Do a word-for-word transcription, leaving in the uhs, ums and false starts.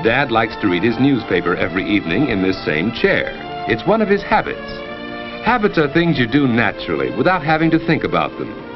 Dad likes to read his newspaper every evening in this same chair. It's one of his habits. Habits are things you do naturally without having to think about them.